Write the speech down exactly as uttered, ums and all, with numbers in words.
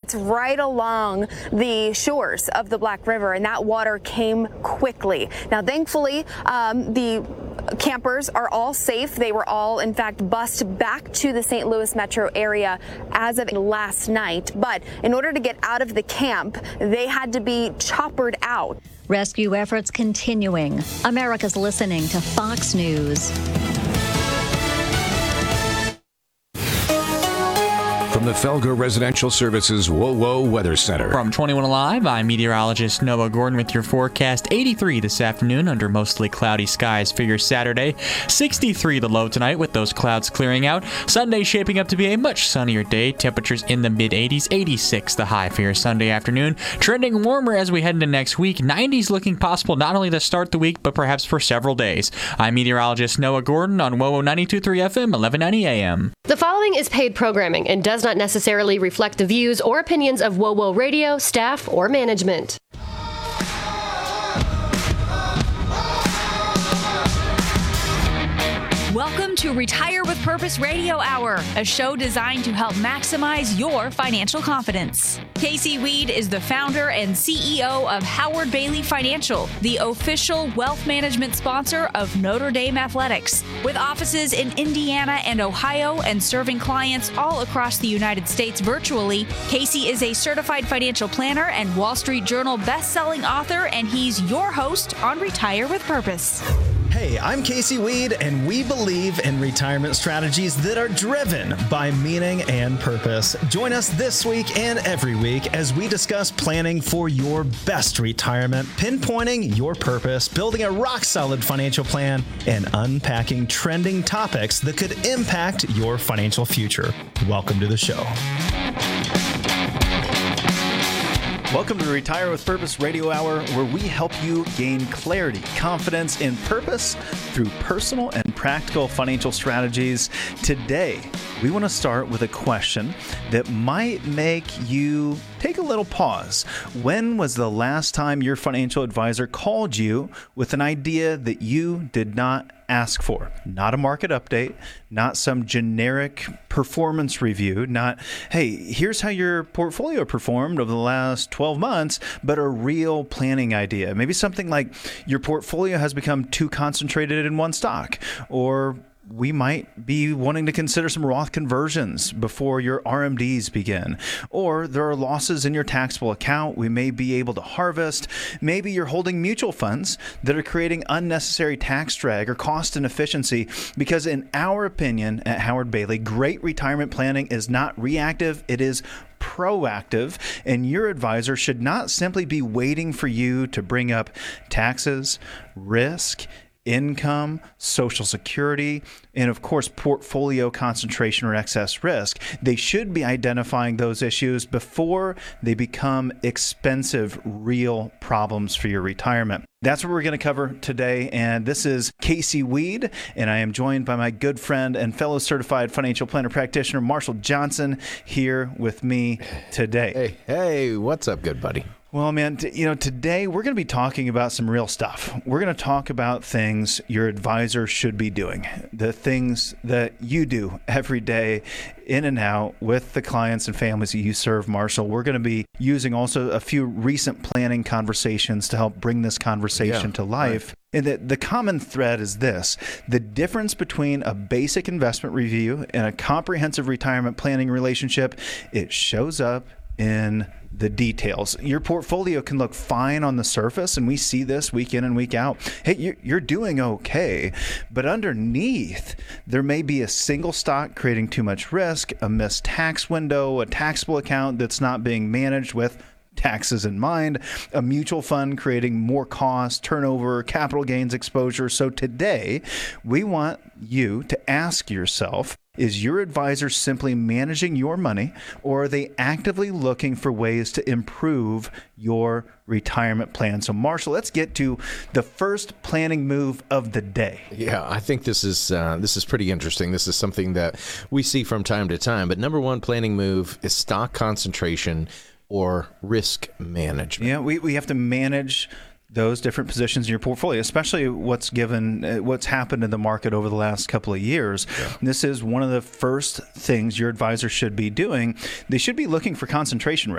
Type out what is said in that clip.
sits right along the shores of the Black River, and that water came quickly. Now, thankfully, um, the campers are all safe. They were all, in fact, bused back to the Saint Louis metro area as of last night. But in order to get out of the camp, they had to be choppered out. Rescue efforts continuing. America's listening to Fox News. From the Felger Residential Services WOWO Weather Center. From twenty-one Alive, I'm meteorologist Noah Gordon with your forecast. eighty-three this afternoon under mostly cloudy skies for your Saturday. sixty-three the low tonight with those clouds clearing out. Sunday shaping up to be a much sunnier day. Temperatures in the mid eighties. eighty-six the high for your Sunday afternoon. Trending warmer as we head into next week. nineties looking possible not only to start the week, but perhaps for several days. I'm meteorologist Noah Gordon on WOWO ninety-two point three F M, eleven ninety A M. The following is paid programming and does not necessarily reflect the views or opinions of WOWO Radio, staff, or management. Welcome to Retire with Purpose Radio Hour, a show designed to help maximize your financial confidence. Casey Weed is the founder and C E O of Howard Bailey Financial, the official wealth management sponsor of Notre Dame Athletics. With offices in Indiana and Ohio and serving clients all across the United States virtually, Casey is a certified financial planner and Wall Street Journal best-selling author, and he's your host on Retire with Purpose. Hey, I'm Casey Weed, and we believe in retirement strategies that are driven by meaning and purpose. Join us this week and every week as we discuss planning for your best retirement, pinpointing your purpose, building a rock-solid financial plan, and unpacking trending topics that could impact your financial future. Welcome to the show. Welcome to the Retire with Purpose Radio Hour, where we help you gain clarity, confidence, and purpose through personal and practical financial strategies. Today, we want to start with a question that might make you take a little pause. When was the last time your financial advisor called you with an idea that you did not ask for? Not a market update, not some generic performance review, not, hey, here's how your portfolio performed over the last twelve months, but a real planning idea. Maybe something like your portfolio has become too concentrated in one stock, or we might be wanting to consider some Roth conversions before your R M Ds begin. Or there are losses in your taxable account we may be able to harvest. Maybe you're holding mutual funds that are creating unnecessary tax drag or cost inefficiency, because in our opinion at Howard Bailey, great retirement planning is not reactive, it is proactive, and your advisor should not simply be waiting for you to bring up taxes, risk, income, Social Security, and of course, portfolio concentration or excess risk. They should be identifying those issues before they become expensive, real problems for your retirement. That's what we're going to cover today, and this is Casey Weed, and I am joined by my good friend and fellow certified financial planner practitioner, Marshall Johnson, here with me today. Hey, hey, what's up, good buddy? Well, man, t- you know, today we're going to be talking about some real stuff. We're going to talk about things your advisor should be doing, the things that you do every day in and out with the clients and families that you serve, Marshall. We're going to be using also a few recent planning conversations to help bring this conversation yeah, to life. Right. And the, the common thread is this: the difference between a basic investment review and a comprehensive retirement planning relationship, it shows up in the details. Your portfolio can look fine on the surface, and we see this week in and week out. Hey, you're doing okay, but underneath, there may be a single stock creating too much risk, a missed tax window, a taxable account that's not being managed with taxes in mind, a mutual fund creating more cost, turnover, capital gains exposure. So today, we want you to ask yourself, is your advisor simply managing your money, or are they actively looking for ways to improve your retirement plan? So, Marshall, let's get to the first planning move of the day. Yeah, I think this is uh, this is pretty interesting. This is something that we see from time to time. But number one planning move is stock concentration or risk management. Yeah, we, we have to manage those different positions in your portfolio, especially what's given, uh, what's happened in the market over the last couple of years. Yeah. This is one of the first things your advisor should be doing. They should be looking for concentration risk.